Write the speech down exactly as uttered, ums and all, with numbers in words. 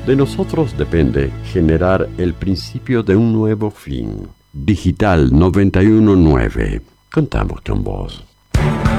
De nosotros depende generar el principio de un nuevo fin. Digital noventa y uno nueve. Contamos con vos.